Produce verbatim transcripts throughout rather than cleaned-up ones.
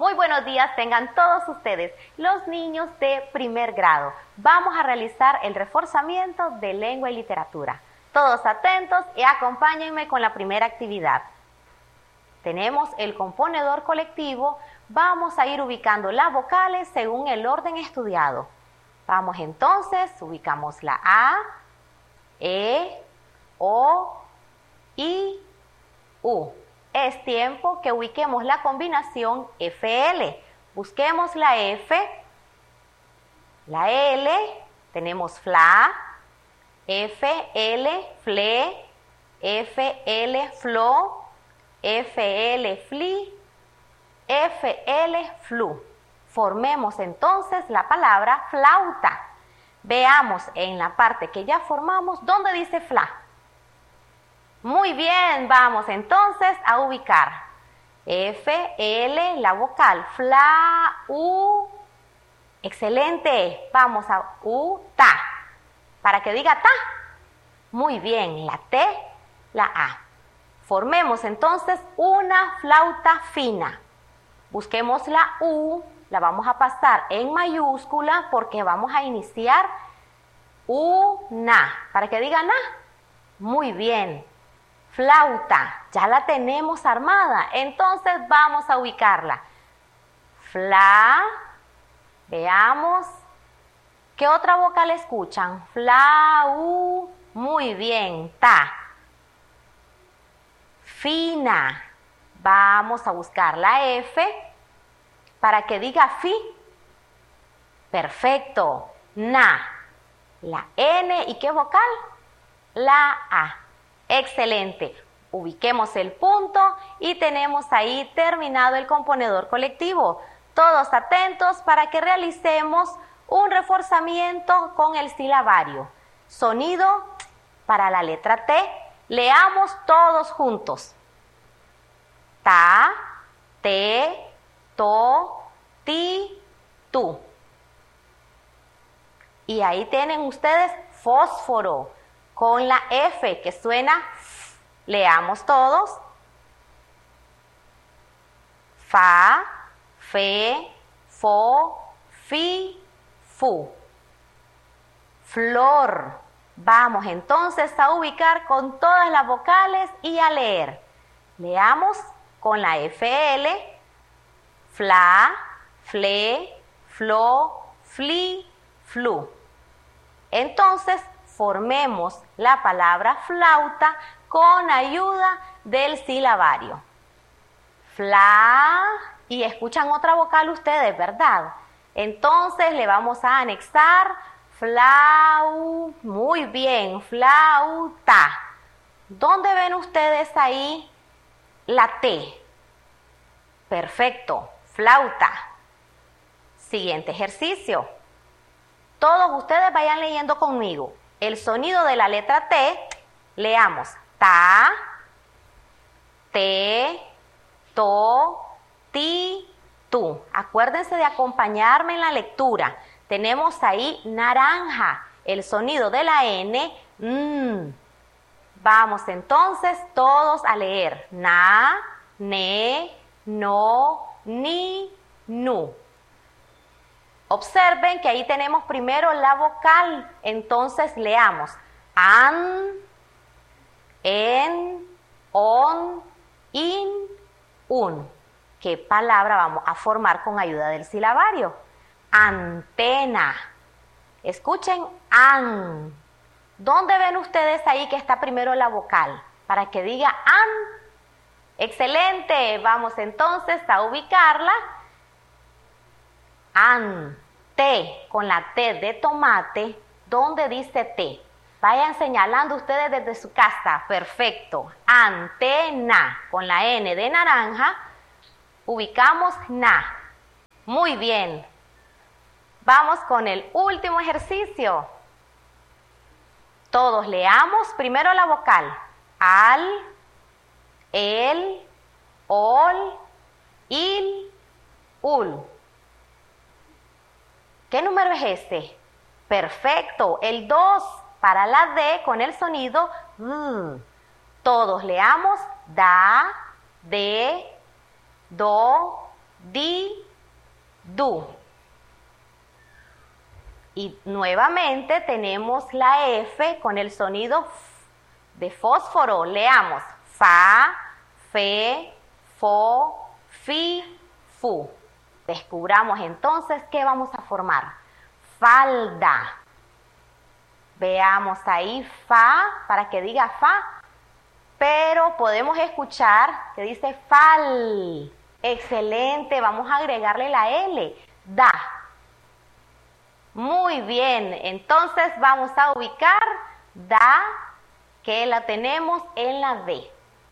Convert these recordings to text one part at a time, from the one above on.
Muy buenos días tengan todos ustedes, los niños de primer grado. Vamos a realizar el reforzamiento de lengua y literatura. Todos atentos y acompáñenme con la primera actividad. Tenemos el componedor colectivo. Vamos a ir ubicando las vocales según el orden estudiado. Vamos entonces, ubicamos la A, E, O, I, U. Es tiempo que ubiquemos la combinación F L. Busquemos la F, la L, tenemos fla, F L, fle, F L, flo, F L, fli, F L, flu. Formemos entonces la palabra flauta. Veamos en la parte que ya formamos dónde dice fla. Muy bien, vamos entonces a ubicar F, L, la vocal, fla, U. Excelente, vamos a U, ta. Para que diga ta. Muy bien, la T, la A. Formemos entonces una flauta fina. Busquemos la U, la vamos a pasar en mayúscula porque vamos a iniciar una. Para que diga na. Muy bien. Flauta, ya la tenemos armada, entonces vamos a ubicarla. Fla, veamos. ¿Qué otra vocal escuchan? Fla, u, muy bien, ta. Fina, vamos a buscar la F para que diga fi. Perfecto, na. La N, ¿y qué vocal? La A. Excelente. Ubiquemos el punto y tenemos ahí terminado el componedor colectivo. Todos atentos para que realicemos un reforzamiento con el silabario. Sonido para la letra T. Leamos todos juntos. Ta, te, to, ti, tu. Y ahí tienen ustedes fósforo. Con la F que suena, leamos todos. Fa, fe, fo, fi, fu. Flor. Vamos entonces a ubicar con todas las vocales y a leer. Leamos con la F L, fla, fle, flo, fli, flu. Entonces, formemos la palabra flauta con ayuda del silabario. Fla, y escuchan otra vocal ustedes, ¿verdad? Entonces le vamos a anexar flau, muy bien, flauta. ¿Dónde ven ustedes ahí la T? Perfecto, flauta. Siguiente ejercicio. Todos ustedes vayan leyendo conmigo. El sonido de la letra T, leamos ta, te, to, ti, tu. Acuérdense de acompañarme en la lectura. Tenemos ahí naranja, el sonido de la N, mm. Vamos entonces todos a leer na, ne, no, ni, nu. Observen que ahí tenemos primero la vocal, entonces leamos an, en, on, in, un. ¿Qué palabra vamos a formar con ayuda del silabario? Antena. Escuchen an. ¿Dónde ven ustedes ahí que está primero la vocal? Para que diga an. Excelente. Vamos entonces a ubicarla. An, T, con la T de tomate, ¿dónde dice T? Vayan señalando ustedes desde su casa, perfecto. Antena, con la N de naranja, ubicamos na. Muy bien. Vamos con el último ejercicio. Todos leamos primero la vocal. Al, el, ol, il, ul. ¿Qué número es este? Perfecto, el dos para la D con el sonido D. Todos leamos da, de, do, di, du. Y nuevamente tenemos la F con el sonido F de fósforo. Leamos. Fa, fe, fo, fi, fu. Descubramos entonces qué vamos a formar. Falda. Veamos ahí fa, para que diga fa, pero podemos escuchar que dice fal. Excelente, vamos a agregarle la L. Da. Muy bien, entonces vamos a ubicar da, que la tenemos en la D.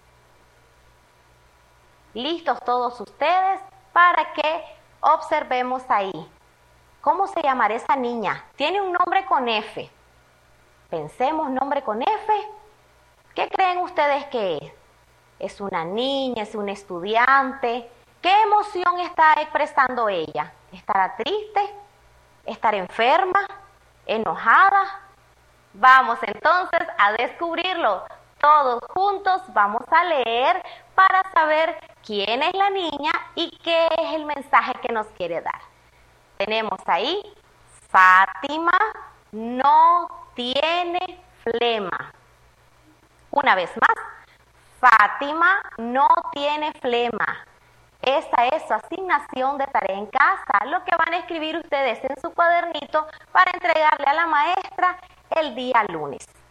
¿Listos todos ustedes? Para que observemos ahí. ¿Cómo se llamará esa niña? Tiene un nombre con F. Pensemos, nombre con F. ¿Qué creen ustedes que es? ¿Es una niña? ¿Es un estudiante? ¿Qué emoción está expresando ella? ¿Estará triste? ¿Estará enferma? ¿Enojada? Vamos entonces a descubrirlo. Todos juntos vamos a leer para saber quién es la niña y qué es el mensaje que nos quiere dar. Tenemos ahí, Fátima no tiene flema. Una vez más, Fátima no tiene flema. Esta es su asignación de tarea en casa, lo que van a escribir ustedes en su cuadernito para entregarle a la maestra el día lunes.